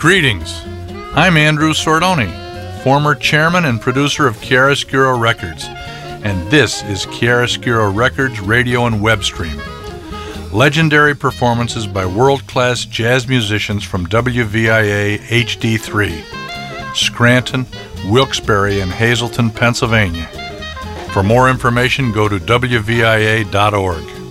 Greetings. I'm Andrew Sordoni, former chairman and producer of Chiaroscuro Records, and this is Chiaroscuro Records radio and web stream. Legendary performances by world-class jazz musicians from WVIA HD3, Scranton, Wilkes-Barre, and Hazleton, Pennsylvania. For more information, go to WVIA.org.